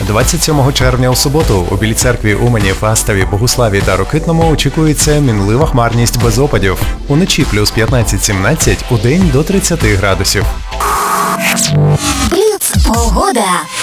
27 червня у суботу у Білій церкві, Умані, Фастові, Богуславі та Рокитному очікується мінлива хмарність без опадів. Уночі плюс 15-17, удень до 30 градусів. Бліц погода.